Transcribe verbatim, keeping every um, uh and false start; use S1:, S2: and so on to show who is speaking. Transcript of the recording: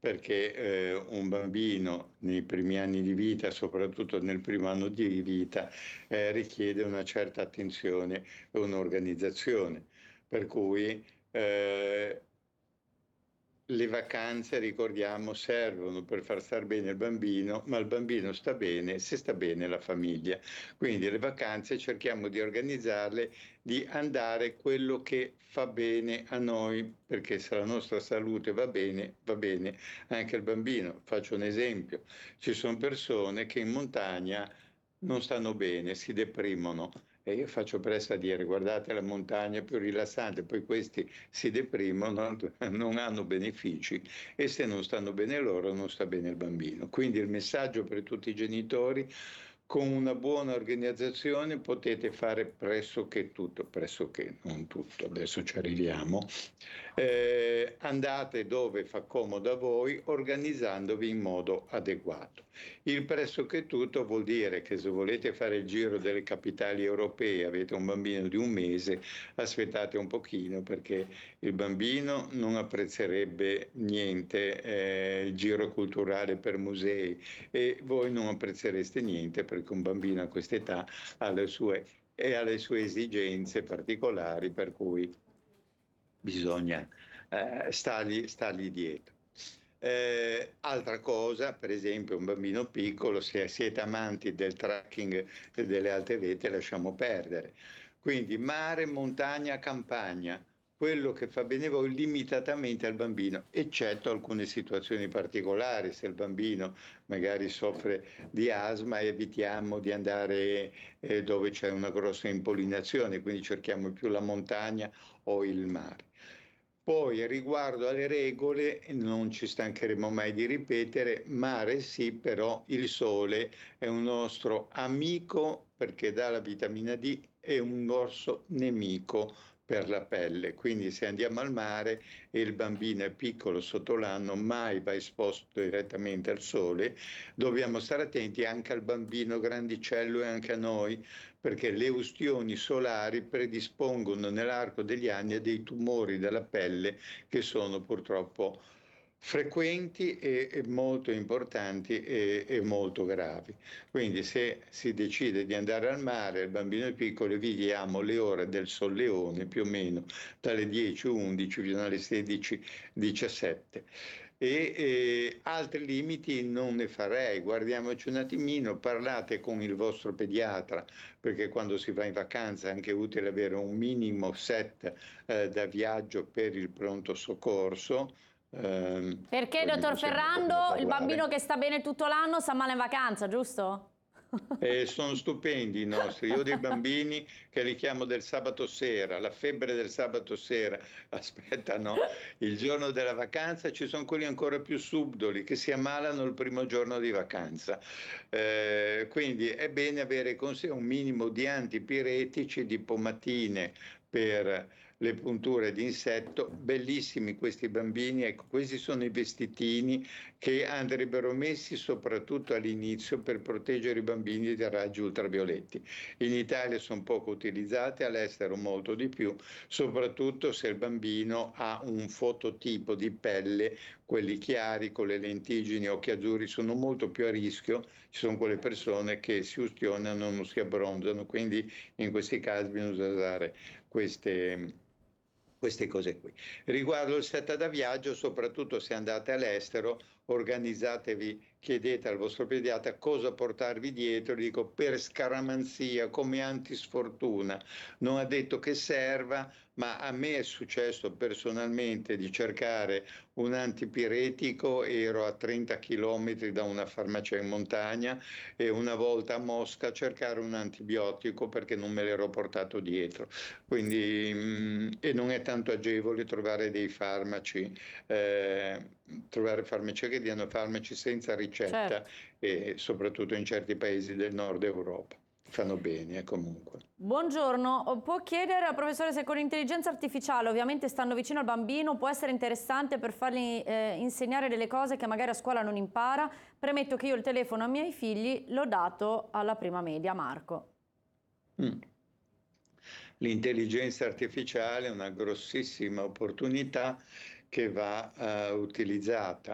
S1: perché eh, un bambino nei primi anni di vita, soprattutto nel primo anno di vita, eh, richiede una certa attenzione e un'organizzazione. Per cui eh, le vacanze, ricordiamo, servono per far star bene il bambino, ma il bambino sta bene se sta bene la famiglia. Quindi le vacanze cerchiamo di organizzarle, di andare quello che fa bene a noi, perché se la nostra salute va bene, va bene anche il bambino. Faccio un esempio: ci sono persone che in montagna non stanno bene, si deprimono. E io faccio presto a dire: guardate, la montagna è più rilassante, poi questi si deprimono, non hanno benefici, e se non stanno bene loro non sta bene il bambino. Quindi il messaggio per tutti i genitori: con una buona organizzazione potete fare pressoché tutto, pressoché, non tutto, adesso ci arriviamo. Eh, andate dove fa comodo a voi, organizzandovi in modo adeguato. Il pressoché tutto vuol dire che se volete fare il giro delle capitali europee, avete un bambino di un mese, aspettate un pochino, perché il bambino non apprezzerebbe niente, eh, il giro culturale per musei, e voi non apprezzereste niente, perché un bambino a quest'età ha le sue e ha le sue esigenze particolari, per cui bisogna eh, stargli, stargli dietro. Eh, altra cosa, per esempio, un bambino piccolo, se siete amanti del trekking e delle alte vette, lasciamo perdere. Quindi mare, montagna, campagna, quello che fa bene voi limitatamente al bambino, eccetto alcune situazioni particolari. Se il bambino magari soffre di asma, evitiamo di andare eh, dove c'è una grossa impollinazione, quindi cerchiamo più la montagna o il mare. Poi, riguardo alle regole, non ci stancheremo mai di ripetere: mare sì, però il sole è un nostro amico perché dà la vitamina D, e un grosso nemico per la pelle. Quindi se andiamo al mare e il bambino è piccolo, sotto l'anno, mai va esposto direttamente al sole. Dobbiamo stare attenti anche al bambino grandicello e anche a noi, perché le ustioni solari predispongono nell'arco degli anni a dei tumori della pelle che sono purtroppo frequenti e, e molto importanti e, e molto gravi. Quindi se si decide di andare al mare, il bambino è piccolo, evitiamo le ore del solleone, più o meno dalle dieci undici fino alle sedici diciassette. E eh, altri limiti non ne farei. Guardiamoci un attimino, parlate con il vostro pediatra, perché quando si va in vacanza è anche utile avere un minimo set eh, da viaggio per il pronto soccorso. Eh,
S2: Perché,
S1: poi ne
S2: dottor
S1: possiamo un pochino
S2: Ferrando, il bambino
S1: parlare.
S2: che sta bene tutto l'anno sta male in vacanza, giusto?
S1: Eh, sono stupendi i nostri. Io ho dei bambini che li chiamo del sabato sera, la febbre del sabato sera. Aspettano il giorno della vacanza. Ci sono quelli ancora più subdoli che si ammalano il primo giorno di vacanza. Eh, quindi è bene avere con sé un minimo di antipiretici, di pomatine per le punture di insetto. Bellissimi questi bambini. Ecco, questi sono i vestitini che andrebbero messi soprattutto all'inizio per proteggere i bambini dai raggi ultravioletti. In Italia sono poco utilizzati, all'estero molto di più, soprattutto se il bambino ha un fototipo di pelle, quelli chiari con le lentiggini, occhi azzurri, sono molto più a rischio. Ci sono quelle persone che si ustionano, non si abbronzano, quindi in questi casi bisogna usare queste queste cose qui. Riguardo il set da viaggio, soprattutto se andate all'estero, organizzatevi, chiedete al vostro pediatra cosa portarvi dietro. Dico, per scaramanzia, come antisfortuna. Non ha detto che serva, ma a me è successo personalmente di cercare un antipiretico, ero a trenta chilometri da una farmacia in montagna, e una volta a Mosca cercare un antibiotico perché non me l'ero portato dietro. Quindi, mh, e non è tanto agevole trovare dei farmaci, eh, trovare farmacie che diano farmaci senza ricetta,
S2: Certo.
S1: e soprattutto in certi paesi del nord Europa. Fanno bene, eh, comunque.
S2: Buongiorno, può chiedere al professore se con l'intelligenza artificiale, ovviamente stando vicino al bambino, può essere interessante per fargli eh, insegnare delle cose che magari a scuola non impara? Premetto che io il telefono ai miei figli l'ho dato alla prima media, Marco.
S1: Mm. L'intelligenza artificiale è una grossissima opportunità che va uh, utilizzata.